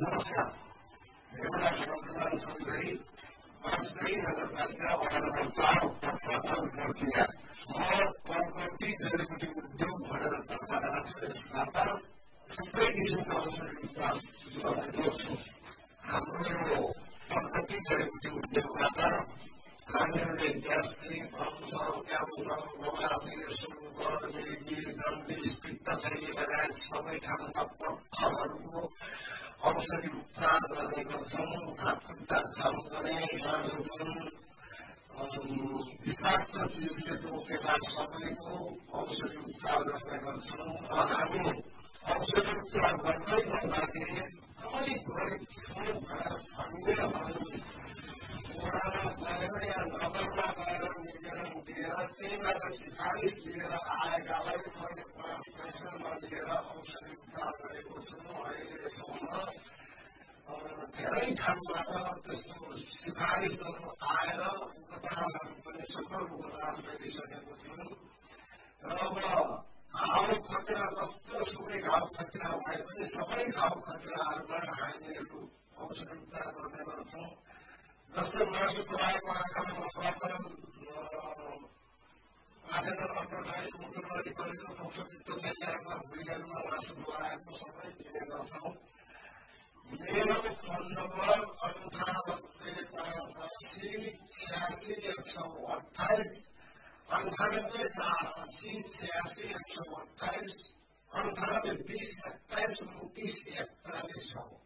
नमस्कार। एउटा मतदान समिति 5 नगरपालिका वडा नम्बर 4 पटपाटन प्रक्रिया म प्रकृति जडीबुटी उद्योग भनेर तर्फबाट छु। यसबाट थुप्रै किसिमका औषधि उपचार गर्छु। हाम्रो प्रकृति जडीबुटी उद्योगबाट हामीहरूले ग्यास्ट्रिक, अल्सर, क्यान्सर, बवासिर, सुगर, मिर्गी, जन्डिस, पित्तथैली लगायत सबै ठाउँका पट्टहरूको औषधि उपचार गर्ने गर्छौँ। हातखुट्टा चम्कने, जुन विषाक्त चिजले टोकेका सबैको औषधि उपचार गर्ने गर्छौँ। हामी औषधि उपचार गर्दै गर्दाखेरि एकदमै गरिब छौँ भनेर हामीले वडामा गएर या नगरमा गएर निवेदन दिएर त्यहीबाट सिफारिस लिएर आएकालाई मैले 5 पैसा लिएर औषधि उपचार गरेको छु। अहिलेसम्म धेरै ठाउँबाट त्यस्तो सिफारिसहरू आएर उपचारहरू पनि सफल उपचार गरिसकेको छु। र अब घाउ खतरा जस्तो सुकै घाउ खतरा भए पनि सबै घाउ खतराहरूमा हामीहरू औषधि उपचार गर्ने गर्छौँ। जस्तो मासु खुवाएको आँखामा प्रकरण आठेर अर्थाई मुटु वरिपरिको औषधि तथ्याङ्क भुइँहरूमा मासु खुवाएको सबै दिने गर्छौँ। मेरो फोन नम्बर 9858 86 128 9848 86 128 98 20 27 29 41 हो।